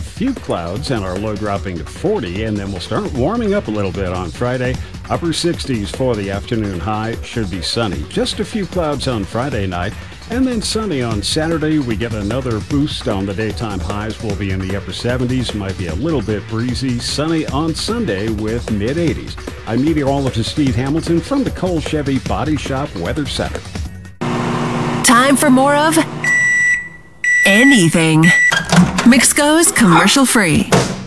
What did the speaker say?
few clouds and our low dropping to 40, and then we'll start warming up a little bit on Friday. Upper 60s for the afternoon high. Should be sunny. Just a few clouds on Friday night. And then sunny on Saturday. We get another boost on the daytime highs. We'll be in the upper 70s. Might be a little bit breezy. Sunny on Sunday with mid-80s. I'm meteorologist Steve Hamilton from the Cole Chevy Body Shop Weather Center. Time for more of anything. Mixco's commercial free.